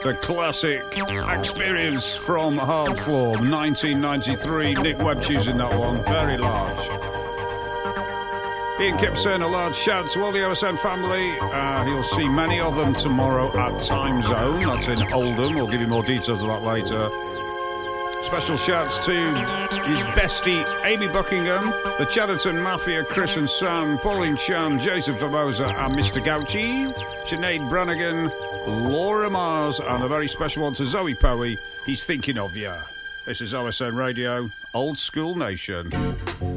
The classic Experience from Hard Floor, 1993. Nick Webster's in that one, very large. Ian Kipson, a large shout to all the OSN family. He'll see many of them tomorrow at Time Zone. That's in Oldham. We'll give you more details of that later. Special shouts to his bestie, Amy Buckingham, the Chatterton Mafia, Chris and Sam, Pauline Chan, Jason Formosa, and Mr. Gauchi, Sinead Brannigan, Laura Mars, and a very special one to Zoe Powie. He's thinking of you. This is OSN Radio, Old School Nation.